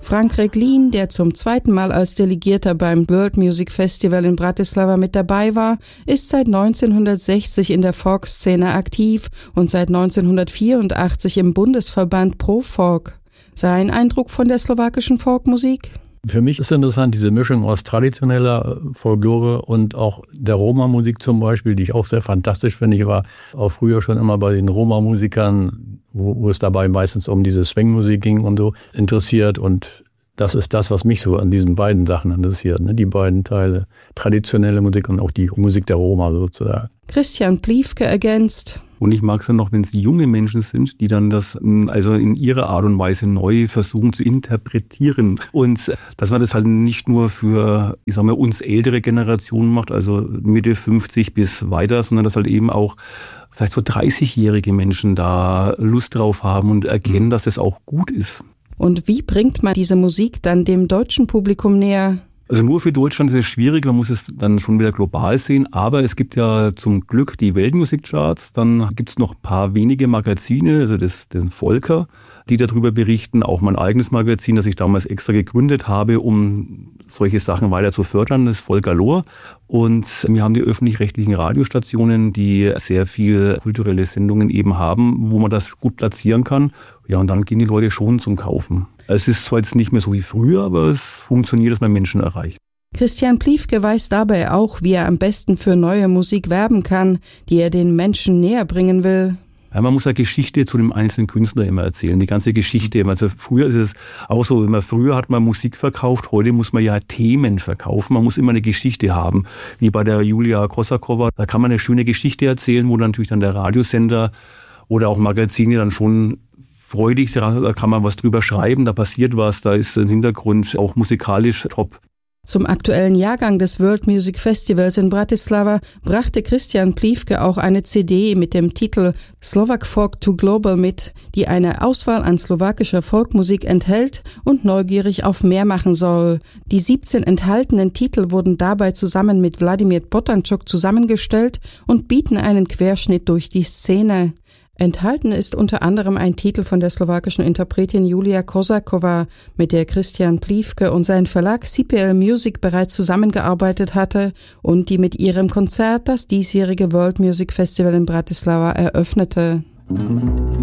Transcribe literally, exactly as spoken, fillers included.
Frank Reglin, der zum zweiten Mal als Delegierter beim World Music Festival in Bratislava mit dabei war, ist seit neunzehnhundertsechzig in der Folk-Szene aktiv und seit neunzehnhundertvierundachtzig im Bundesverband Pro Folk. Sein Eindruck von der slowakischen Folkmusik? Für mich ist interessant diese Mischung aus traditioneller Folklore und auch der Roma-Musik zum Beispiel, die ich auch sehr fantastisch finde. Ich war auch früher schon immer bei den Roma-Musikern, wo, wo es dabei meistens um diese Swing-Musik ging und so, interessiert. Und das ist das, was mich so an diesen beiden Sachen interessiert, ne? Die beiden Teile, traditionelle Musik und auch die Musik der Roma sozusagen. Christian Pliewke ergänzt: Und ich mag es dann noch, wenn es junge Menschen sind, die dann das also in ihrer Art und Weise neu versuchen zu interpretieren. Und dass man das halt nicht nur für, ich sag mal, uns ältere Generationen macht, also Mitte fünfzig bis weiter, sondern dass halt eben auch vielleicht so dreißigjährige Menschen da Lust drauf haben und erkennen, dass es auch gut ist. Und wie bringt man diese Musik dann dem deutschen Publikum näher? Also nur für Deutschland ist es schwierig, man muss es dann schon wieder global sehen, aber es gibt ja zum Glück die Weltmusikcharts, dann gibt es noch ein paar wenige Magazine, also das, den Volker, die darüber berichten, auch mein eigenes Magazin, das ich damals extra gegründet habe, um solche Sachen weiter zu fördern, das Volker Lohr. Und wir haben die öffentlich-rechtlichen Radiostationen, die sehr viel kulturelle Sendungen eben haben, wo man das gut platzieren kann. Ja, und dann gehen die Leute schon zum Kaufen. Es ist zwar jetzt nicht mehr so wie früher, aber es funktioniert, dass man Menschen erreicht. Christian Pliewke weiß dabei auch, wie er am besten für neue Musik werben kann, die er den Menschen näher bringen will. Ja, man muss ja Geschichte zu dem einzelnen Künstler immer erzählen, die ganze Geschichte. Also früher ist es auch so, immer früher hat man Musik verkauft, heute muss man ja Themen verkaufen. Man muss immer eine Geschichte haben, wie bei der Julia Kosakova. Da kann man eine schöne Geschichte erzählen, wo dann natürlich dann der Radiosender oder auch Magazine dann schon freudig, da kann man was drüber schreiben, da passiert was, da ist ein Hintergrund auch musikalisch top. Zum aktuellen Jahrgang des World Music Festivals in Bratislava brachte Christian Pliewke auch eine C D mit dem Titel Slovak Folk to Global mit, die eine Auswahl an slowakischer Folkmusik enthält und neugierig auf mehr machen soll. Die siebzehn enthaltenen Titel wurden dabei zusammen mit Wladimir Potančok zusammengestellt und bieten einen Querschnitt durch die Szene. Enthalten ist unter anderem ein Titel von der slowakischen Interpretin Julia Kosakova, mit der Christian Pliewke und sein Verlag C P L Music bereits zusammengearbeitet hatte und die mit ihrem Konzert das diesjährige World Music Festival in Bratislava eröffnete.